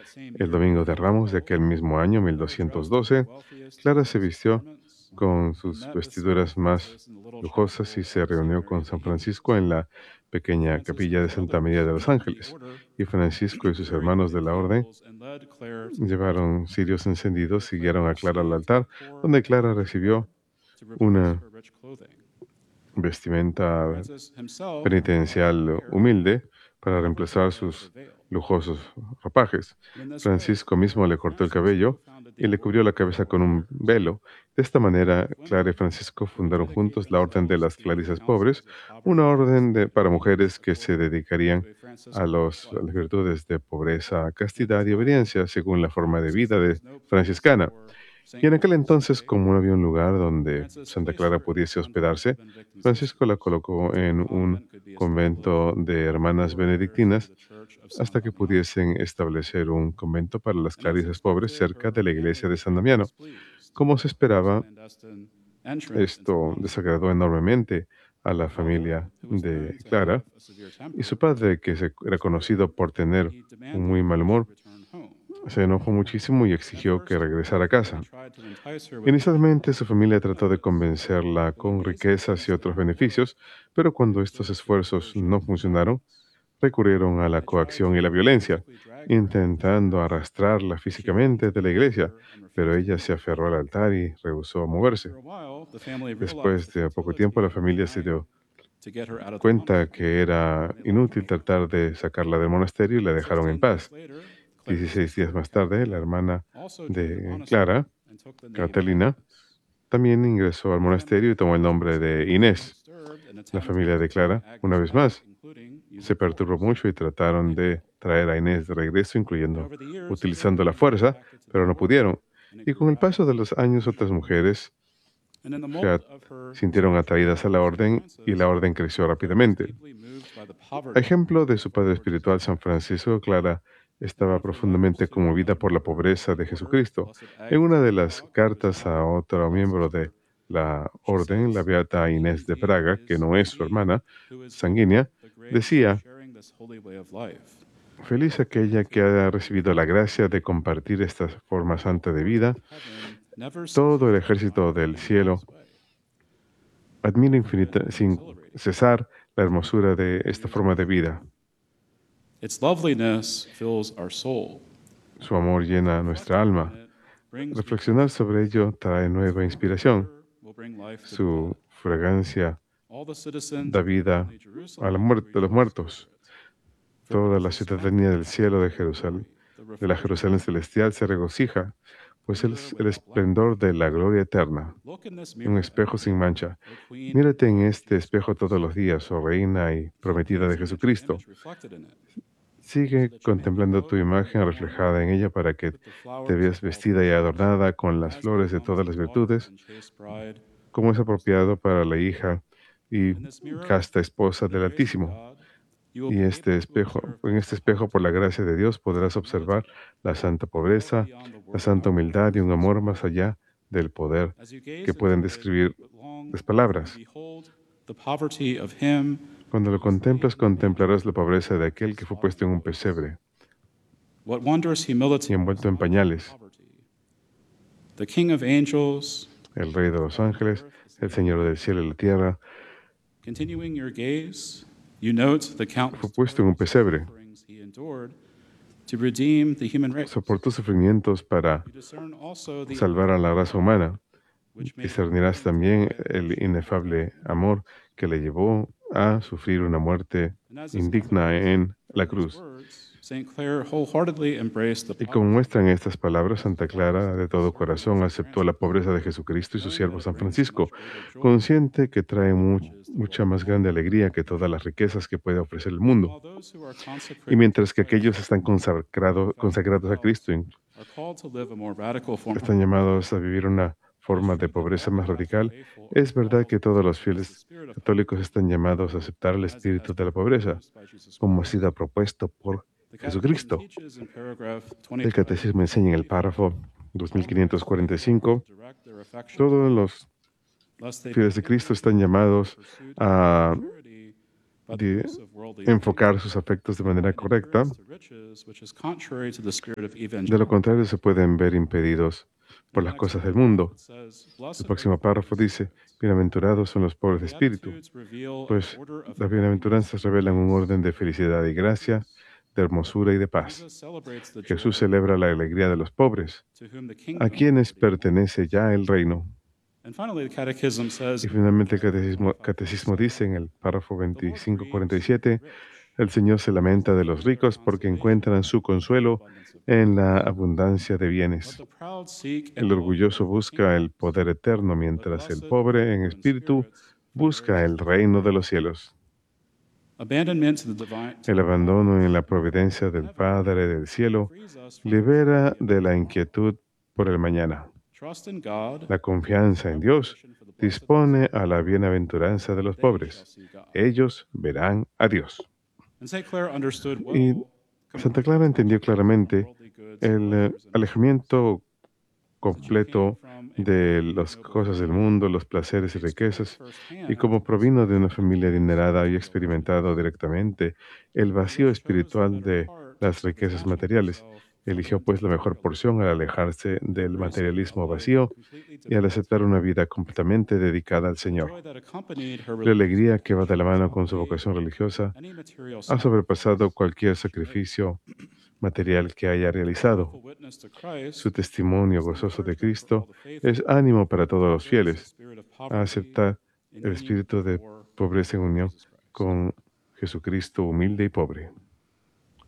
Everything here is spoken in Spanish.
El Domingo de Ramos de aquel mismo año, 1212, Clara se vistió con sus vestiduras más lujosas y se reunió con San Francisco en la pequeña capilla de Santa María de los Ángeles. Y Francisco y sus hermanos de la orden llevaron cirios encendidos, siguieron a Clara al altar, donde Clara recibió una vestimenta penitencial humilde para reemplazar sus lujosos ropajes. Francisco mismo le cortó el cabello y le cubrió la cabeza con un velo. De esta manera, Clara y Francisco fundaron juntos la Orden de las Clarisas Pobres, una para mujeres que se dedicarían a las virtudes de pobreza, castidad y obediencia, según la forma de vida de franciscana. Y en aquel entonces, como no había un lugar donde Santa Clara pudiese hospedarse, Francisco la colocó en un convento de hermanas benedictinas hasta que pudiesen establecer un convento para las clarisas pobres cerca de la iglesia de San Damiano. Como se esperaba, esto desagradó enormemente a la familia de Clara y su padre, era conocido por tener un muy mal humor, se enojó muchísimo y exigió que regresara a casa. Inicialmente su familia trató de convencerla con riquezas y otros beneficios, pero cuando estos esfuerzos no funcionaron, recurrieron a la coacción y la violencia, intentando arrastrarla físicamente de la iglesia, pero ella se aferró al altar y rehusó moverse. Después de poco tiempo, la familia se dio cuenta que era inútil tratar de sacarla del monasterio y la dejaron en paz. 16 días más tarde, la hermana de Clara, Catalina, también ingresó al monasterio y tomó el nombre de Inés. La familia de Clara, una vez más, se perturbó mucho y trataron de traer a Inés de regreso, incluyendo utilizando la fuerza, pero no pudieron. Y con el paso de los años, otras mujeres se sintieron atraídas a la orden y la orden creció rápidamente. A ejemplo de su padre espiritual, San Francisco, Clara estaba profundamente conmovida por la pobreza de Jesucristo. En una de las cartas a otro miembro de la orden, la beata Inés de Praga, que no es su hermana sanguínea, decía: feliz aquella que ha recibido la gracia de compartir esta forma santa de vida. Todo el ejército del cielo admira sin cesar la hermosura de esta forma de vida. Su amor llena nuestra alma. Reflexionar sobre ello trae nueva inspiración. Su fragancia da vida a a los muertos. Toda la ciudadanía del cielo de Jerusalén, de la Jerusalén celestial, se regocija, pues es el esplendor de la gloria eterna, un espejo sin mancha. Mírate en este espejo todos los días, oh Reina y prometida de Jesucristo. Sigue contemplando tu imagen reflejada en ella para que te veas vestida y adornada con las flores de todas las virtudes, como es apropiado para la hija y casta esposa del Altísimo. Y en este espejo, por la gracia de Dios, podrás observar la santa pobreza, la santa humildad y un amor más allá del poder que pueden describir las palabras. Cuando lo contemplas, contemplarás la pobreza de aquel que fue puesto en un pesebre y envuelto en pañales. El Rey de los ángeles, el Señor del cielo y la tierra, fue puesto en un pesebre. Soportó sufrimientos para salvar a la raza humana. Discernirás también el inefable amor que le llevó a sufrir una muerte indigna en la cruz. Y como muestran estas palabras, Santa Clara de todo corazón aceptó la pobreza de Jesucristo y su siervo San Francisco, consciente que trae mucha más grande alegría que todas las riquezas que puede ofrecer el mundo. Y mientras que aquellos están consagrados a Cristo, están llamados a vivir una forma de pobreza más radical, es verdad que todos los fieles católicos están llamados a aceptar el espíritu de la pobreza, como ha sido propuesto por Jesucristo. El Catecismo enseña en el párrafo 2545, todos los fieles de Cristo están llamados a de enfocar sus afectos de manera correcta. De lo contrario, se pueden ver impedidos por las cosas del mundo. El próximo párrafo dice, bienaventurados son los pobres de espíritu, pues las bienaventuranzas revelan un orden de felicidad y gracia, de hermosura y de paz. Jesús celebra la alegría de los pobres, a quienes pertenece ya el reino. Y finalmente el catecismo dice en el párrafo 25-47, el Señor se lamenta de los ricos porque encuentran su consuelo en la abundancia de bienes. El orgulloso busca el poder eterno, mientras el pobre en espíritu busca el reino de los cielos. El abandono en la providencia del Padre del cielo libera de la inquietud por el mañana. La confianza en Dios dispone a la bienaventuranza de los pobres. Ellos verán a Dios. Y Santa Clara entendió claramente el alejamiento completo de las cosas del mundo, los placeres y riquezas, y como provino de una familia adinerada y experimentado directamente el vacío espiritual de las riquezas materiales, eligió pues la mejor porción al alejarse del materialismo vacío y al aceptar una vida completamente dedicada al Señor. La alegría que va de la mano con su vocación religiosa ha sobrepasado cualquier sacrificio material que haya realizado. Su testimonio gozoso de Cristo es ánimo para todos los fieles a aceptar el espíritu de pobreza en unión con Jesucristo humilde y pobre.